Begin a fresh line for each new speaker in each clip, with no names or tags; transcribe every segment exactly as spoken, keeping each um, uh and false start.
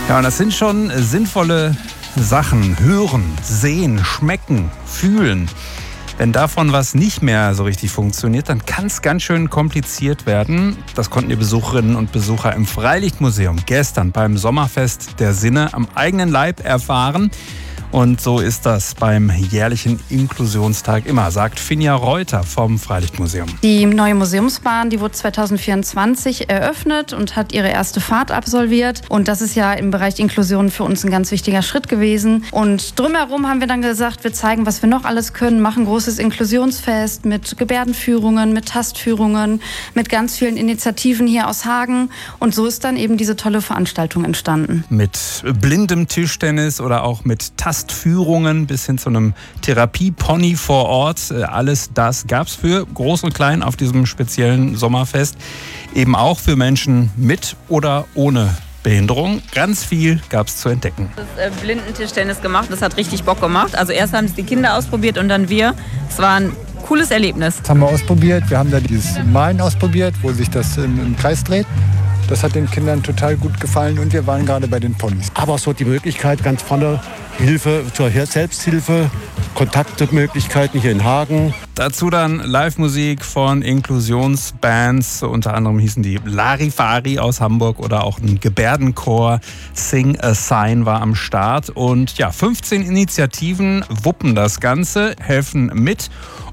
Ja, und das sind schon sinnvolle Sachen. Hören, sehen, schmecken, fühlen. Wenn davon was nicht mehr so richtig funktioniert, dann kann es ganz schön kompliziert werden. Das konnten die Besucherinnen und Besucher im Freilichtmuseum gestern beim Sommerfest der Sinne am eigenen Leib erfahren. Und so ist das beim jährlichen Inklusionstag immer, sagt Finja Reuter vom Freilichtmuseum.
Die neue Museumsbahn, die wurde zweitausendvierundzwanzig eröffnet und hat ihre erste Fahrt absolviert. Und das ist ja im Bereich Inklusion für uns ein ganz wichtiger Schritt gewesen. Und drumherum haben wir dann gesagt, wir zeigen, was wir noch alles können, machen ein großes Inklusionsfest mit Gebärdenführungen, mit Tastführungen, mit ganz vielen Initiativen hier aus Hagen. Und so ist dann eben diese tolle Veranstaltung entstanden.
Mit blindem Tischtennis oder auch mit Tastführungen bis hin zu einem Therapiepony vor Ort. Alles das gab es für Groß und Klein auf diesem speziellen Sommerfest. Eben auch für Menschen mit oder ohne Behinderung. Ganz viel gab es zu entdecken.
Das äh, Blindentischtennis gemacht, das hat richtig Bock gemacht. Also erst haben es die Kinder ausprobiert und dann wir. Es war ein cooles Erlebnis.
Das haben wir ausprobiert. Wir haben da dieses Malen ausprobiert, wo sich das im, im Kreis dreht. Das hat den Kindern total gut gefallen und wir waren gerade bei den Ponys.
Aber so die Möglichkeit ganz vorne, Hilfe zur Selbsthilfe, Kontaktmöglichkeiten hier in Hagen.
Dazu dann Live-Musik von Inklusionsbands, unter anderem hießen die Larifari aus Hamburg oder auch ein Gebärdenchor. Sing a Sign war am Start und ja, fünfzehn Initiativen wuppen das Ganze, helfen mit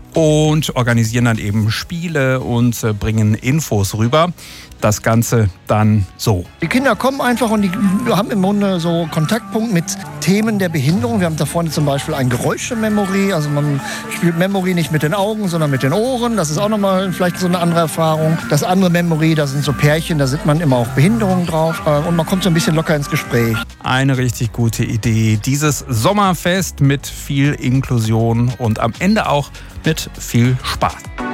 und organisieren dann eben Spiele und bringen Infos rüber. Das Ganze dann so.
Die Kinder kommen einfach und die haben im Grunde so Kontaktpunkt mit Themen der Behinderung. Wir haben da vorne zum Beispiel ein Geräusche-Memory. Also man spielt Memory nicht mit den Augen, sondern mit den Ohren. Das ist auch nochmal vielleicht so eine andere Erfahrung. Das andere Memory, da sind so Pärchen, da sieht man immer auch Behinderungen drauf. Und man kommt so ein bisschen locker ins Gespräch.
Eine richtig gute Idee. Dieses Sommerfest mit viel Inklusion und am Ende auch mit viel Spaß.